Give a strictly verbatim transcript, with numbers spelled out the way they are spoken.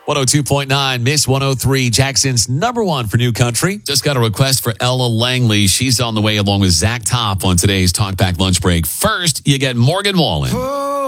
one oh two point nine, Miss one oh three, Jackson's number one for new country. Just got a request for Ella Langley. She's on the way along with Zach Top on today's Talkback Lunch Break. First, you get Morgan Wallen.